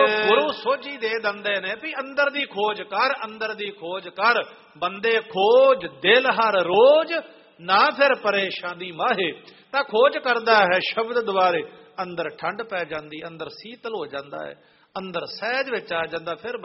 ਗੁਰੂ ਸੋਝੀ ਦੇ ਦਿੰਦੇ ਨੇ ਵੀ ਅੰਦਰ ਦੀ ਖੋਜ ਕਰ, ਅੰਦਰ ਦੀ ਖੋਜ ਕਰ। ਬੰਦੇ ਖੋਜ ਦਿਲ ਹਰ ਰੋਜ਼, ਨਾ ਫਿਰ ਪਰੇਸ਼ਾਨੀ ਮਾਹੇ। ਤਾਂ ਖੋਜ ਕਰਦਾ ਹੈ ਸ਼ਬਦ ਦੁਆਰੇ, ਅੰਦਰ ਠੰਡ ਪੈ ਜਾਂਦੀ, ਅੰਦਰ ਸੀਤਲ ਹੋ ਜਾਂਦਾ ਹੈ, ਅੰਦਰ ਸਹਿਜ ਵਿੱਚ ਆ ਜਾਂਦਾ। ਫਿਰ